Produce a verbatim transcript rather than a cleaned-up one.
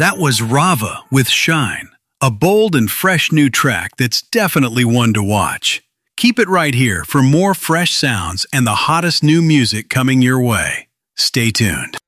That was Rava with Shine, a bold and fresh new track that's definitely one to watch. Keep it right here for more fresh sounds and the hottest new music coming your way. Stay tuned.